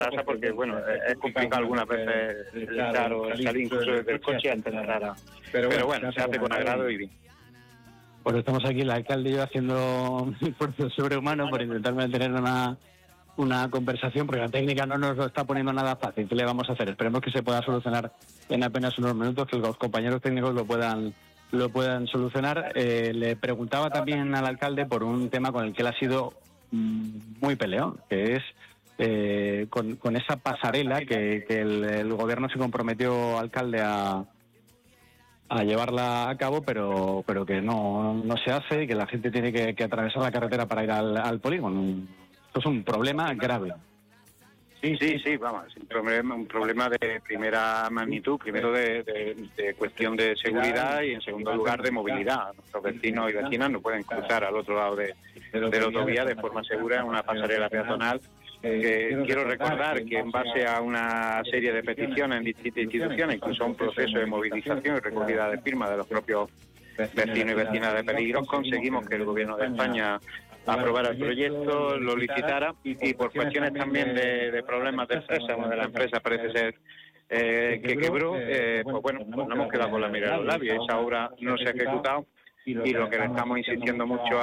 casa porque, bueno, es complicado algunas veces entrar o salir incluso desde el coche antes de entrar. Pero bueno, se hace con agrado y bien. Pues estamos aquí, el alcalde y yo, haciendo un esfuerzo sobrehumano por intentar mantener una conversación, porque la técnica no nos lo está poniendo nada fácil. ¿Qué le vamos a hacer? Esperemos que se pueda solucionar en apenas unos minutos, que los compañeros técnicos lo puedan solucionar. Le preguntaba también al alcalde por un tema con el que él ha sido muy peleón, que es con esa pasarela que el gobierno se comprometió, alcalde, a llevarla a cabo, pero que no se hace, y que la gente tiene que atravesar la carretera para ir al polígono. Esto es un problema grave. Sí, vamos, un problema de primera magnitud, primero de cuestión de seguridad y en segundo lugar de movilidad. Nuestros vecinos y vecinas no pueden cruzar al otro lado de la autovía de forma segura en una pasarela peatonal. Quiero recordar que en base a una serie de peticiones en distintas instituciones, incluso a un proceso de movilización y recogida de firmas de los propios vecinos y vecinas de Peligros, conseguimos que el Gobierno de España aprobara el proyecto, lo licitara, y por cuestiones también de problemas de empresa, de la empresa parece ser que quebró, pues bueno, pues nos hemos quedado con la mira en los labios. Esa obra no se ha ejecutado y lo que le estamos insistiendo mucho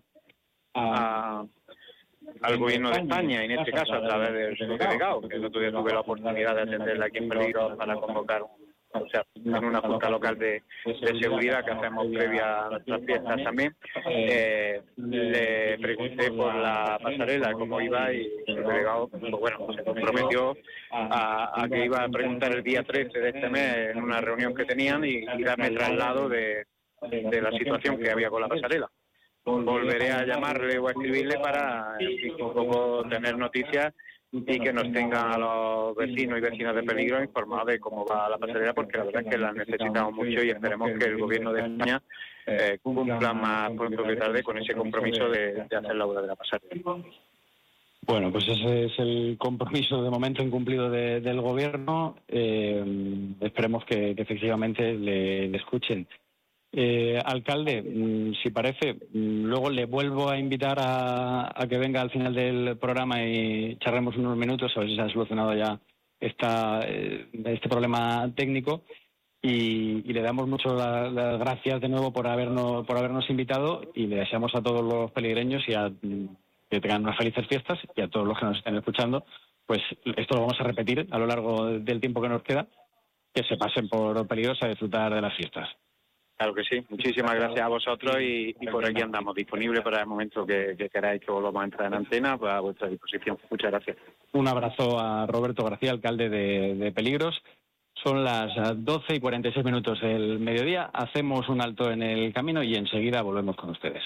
al Gobierno de España, y en este caso a través del subdelegado, que el otro día tuve la oportunidad de atenderla aquí en Peligros para convocar en una junta local de seguridad que hacemos previa a nuestras fiestas también. Le pregunté por la pasarela, cómo iba, y el delegado, pues bueno, se comprometió a que iba a preguntar el día 13 de este mes en una reunión que tenían y darme traslado de la situación que había con la pasarela. Volveré a llamarle o a escribirle para un poco tener noticias y que nos tengan a los vecinos y vecinas de Peligros informados de cómo va la pasarela, porque la verdad es que la necesitamos mucho y esperemos que el Gobierno de España cumpla más pronto que tarde con ese compromiso de hacer la obra de la pasarela. Bueno, pues ese es el compromiso de momento incumplido del Gobierno. Esperemos que efectivamente le escuchen. Alcalde, si parece, luego le vuelvo a invitar a que venga al final del programa y charlemos unos minutos a ver si se ha solucionado ya este problema técnico, y le damos mucho las gracias de nuevo por habernos invitado, y le deseamos a todos los peligreños que tengan unas felices fiestas, y a todos los que nos estén escuchando, pues esto lo vamos a repetir a lo largo del tiempo que nos queda, que se pasen por Peligros a disfrutar de las fiestas. Claro que sí, muchísimas gracias a vosotros, y por aquí andamos disponibles para el momento que queráis que volvamos a entrar en antena, pues a vuestra disposición. Muchas gracias. Un abrazo a Roberto García, alcalde de Peligros. Son las 12:46 del mediodía, hacemos un alto en el camino y enseguida volvemos con ustedes.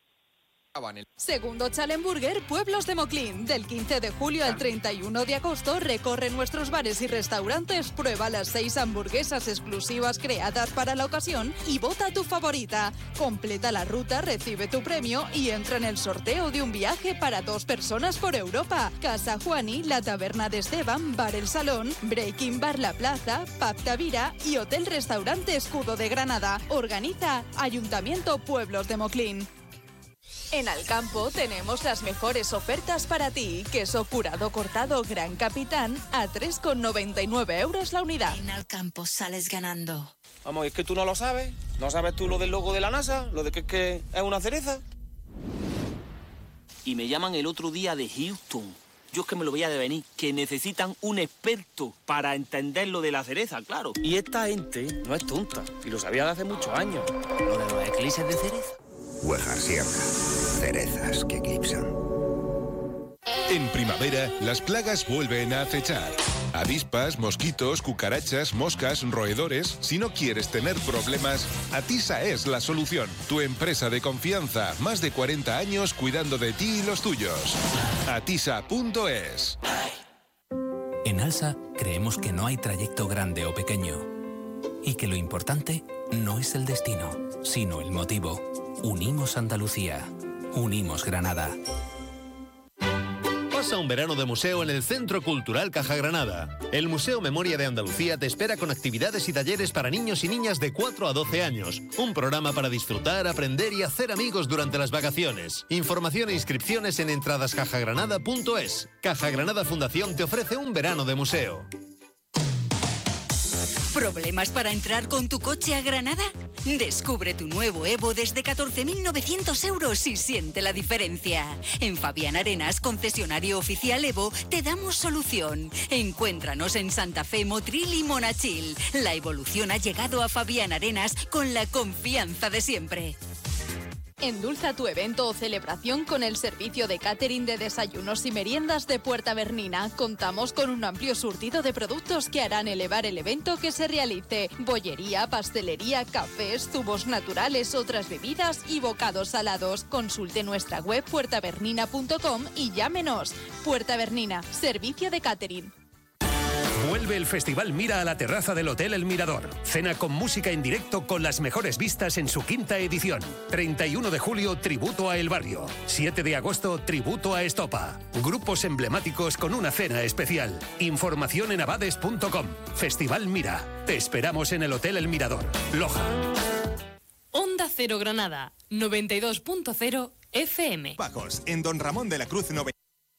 Segundo Chalenburger Pueblos de Moclín. Del 15 de julio al 31 de agosto recorre nuestros bares y restaurantes, prueba las 6 hamburguesas exclusivas creadas para la ocasión y vota tu favorita. Completa la ruta, recibe tu premio y entra en el sorteo de un viaje para 2 personas por Europa. Casa Juani, la Taberna de Esteban, Bar El Salón, Breaking Bar La Plaza, Pub Tavira y Hotel Restaurante Escudo de Granada. Organiza Ayuntamiento Pueblos de Moclín. En Alcampo tenemos las mejores ofertas para ti. Queso curado cortado Gran Capitán a 3,99 € la unidad. En Alcampo sales ganando. Vamos, es que tú no lo sabes. ¿No sabes tú lo del logo de la NASA? Lo de que es una cereza. Y me llaman el otro día de Houston. Yo es que me lo veía de venir, que necesitan un experto para entender lo de la cereza, claro. Y esta gente no es tonta, y lo sabía de hace muchos años. Lo de los eclipses de cereza. Huejar Sierra. Cerezas que eclipsan. En primavera, las plagas vuelven a acechar. Avispas, mosquitos, cucarachas, moscas, roedores. Si no quieres tener problemas, Atisa es la solución. Tu empresa de confianza, más de 40 años cuidando de ti y los tuyos. Atisa.es. En Alsa creemos que no hay trayecto grande o pequeño y que lo importante no es el destino, sino el motivo. Unimos Andalucía. Unimos Granada. Pasa un verano de museo en el Centro Cultural Caja Granada. El Museo Memoria de Andalucía te espera con actividades y talleres para niños y niñas de 4 a 12 años. Un programa para disfrutar, aprender y hacer amigos durante las vacaciones. Información e inscripciones en entradascajagranada.es. Caja Granada Fundación te ofrece un verano de museo. ¿Problemas para entrar con tu coche a Granada? Descubre tu nuevo Evo desde 14.900 euros y siente la diferencia. En Fabián Arenas, concesionario oficial Evo, te damos solución. Encuéntranos en Santa Fe, Motril y Monachil. La evolución ha llegado a Fabián Arenas con la confianza de siempre. Endulza tu evento o celebración con el servicio de catering de desayunos y meriendas de Puerta Bernina. Contamos con un amplio surtido de productos que harán elevar el evento que se realice. Bollería, pastelería, cafés, zumos naturales, otras bebidas y bocados salados. Consulte nuestra web puertabernina.com y llámenos. Puerta Bernina, servicio de catering. Vuelve el Festival Mira a la terraza del Hotel El Mirador. Cena con música en directo con las mejores vistas en su 5ª edición. 31 de julio, tributo a El Barrio. 7 de agosto, tributo a Estopa. Grupos emblemáticos con una cena especial. Información en abades.com. Festival Mira. Te esperamos en el Hotel El Mirador, Loja. Onda Cero Granada, 92.0 FM. Bajos, en Don Ramón de la Cruz 9.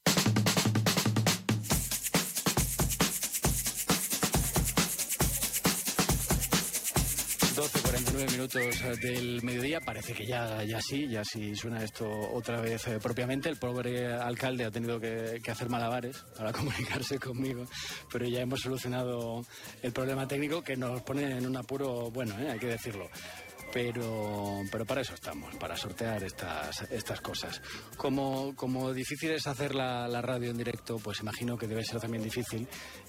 12:49 minutos del mediodía. Parece que ya sí suena esto otra vez propiamente. El pobre alcalde ha tenido que hacer malabares para comunicarse conmigo, pero ya hemos solucionado el problema técnico que nos pone en un apuro, bueno, hay que decirlo. Pero para eso estamos, para sortear estas cosas. Como difícil es hacer la radio en directo, pues imagino que debe ser también difícil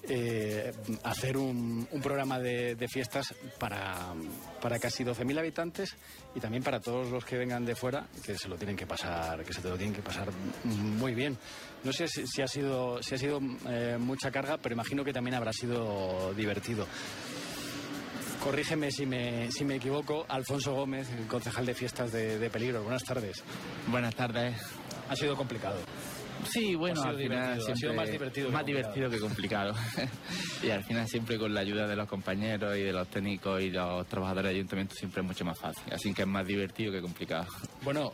hacer un programa de fiestas para casi 12.000 habitantes y también para todos los que vengan de fuera, que se lo tienen que pasar muy bien. No sé si ha sido mucha carga, pero imagino que también habrá sido divertido. Corrígeme si me equivoco. Alfonso Gómez, el concejal de fiestas de Peligros. Buenas tardes. Buenas tardes. Ha sido complicado. Sí, bueno, al final siempre ha sido más divertido que complicado. Y al final siempre con la ayuda de los compañeros y de los técnicos y los trabajadores del ayuntamiento siempre es mucho más fácil. Así que es más divertido que complicado. Bueno,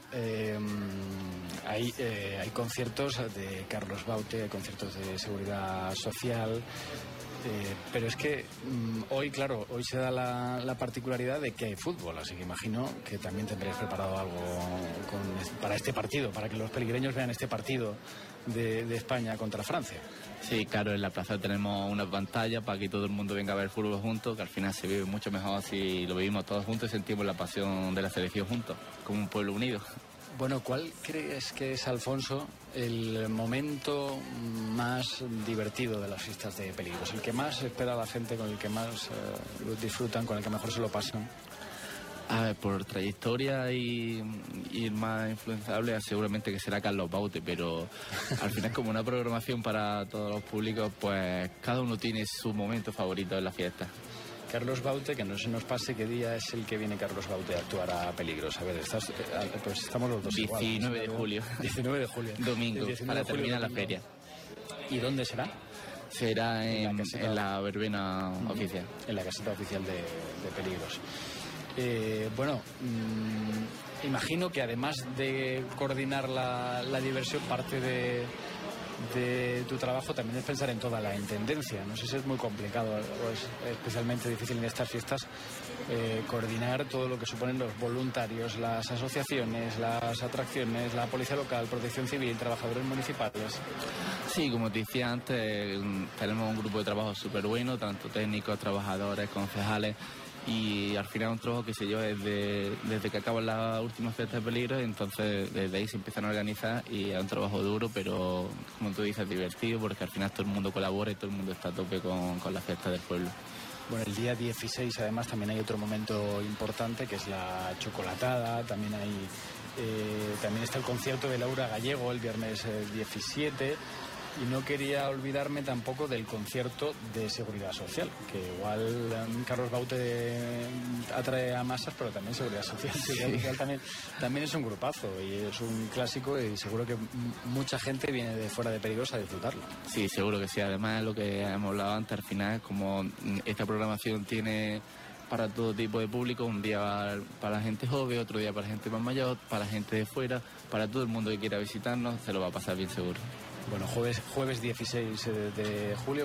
hay conciertos de Carlos Baute, hay conciertos de seguridad social. Pero es que hoy se da la particularidad de que hay fútbol, así que imagino que también tendréis preparado algo para este partido, para que los peligreños vean este partido de España contra Francia. Sí, claro, en la plaza tenemos una pantalla para que todo el mundo venga a ver fútbol juntos, que al final se vive mucho mejor si lo vivimos todos juntos y sentimos la pasión de la selección juntos, como un pueblo unido. Bueno, ¿cuál crees que es, Alfonso, el momento más divertido de las fiestas de Peligros? ¿El que más espera la gente, con el que más lo disfrutan, con el que mejor se lo pasan? A ver, por trayectoria y el más influenciable seguramente que será Carlos Baute, pero al final como una programación para todos los públicos, pues cada uno tiene su momento favorito en la fiesta. Carlos Baute, que no se nos pase qué día es el que viene Carlos Baute a actuar a Peligros. A ver, pues estamos los dos 19 de julio. 19 de julio. Domingo, para terminar la feria. ¿Y dónde será? Será en la verbena oficial. En la caseta oficial de Peligros. Imagino que además de coordinar la diversión, parte de tu trabajo también es pensar en toda la intendencia. No sé si es muy complicado o es especialmente difícil en estas fiestas coordinar todo lo que suponen los voluntarios, las asociaciones, las atracciones, la policía local, protección civil, trabajadores municipales. Sí, como te decía antes, tenemos un grupo de trabajo súper bueno, tanto técnicos, trabajadores, concejales. Y al final es un trabajo que se lleva desde que acaban las últimas fiestas de Peligros, entonces desde ahí se empiezan a organizar y es un trabajo duro, pero como tú dices, divertido, porque al final todo el mundo colabora y todo el mundo está a tope con las fiestas del pueblo. Bueno, el día 16 además también hay otro momento importante que es la chocolatada, también está el concierto de Laura Gallego el viernes 17. Y no quería olvidarme tampoco del concierto de Seguridad Social, que igual Carlos Baute atrae a masas, pero también Seguridad Social. Seguridad Social también es un grupazo y es un clásico, y seguro que mucha gente viene de fuera de Perigos a disfrutarlo. Sí, seguro que sí. Además, lo que hemos hablado antes, al final, como esta programación tiene para todo tipo de público, un día para la gente joven, otro día para la gente más mayor, para la gente de fuera, para todo el mundo que quiera visitarnos, se lo va a pasar bien seguro. Bueno, jueves 16 de julio,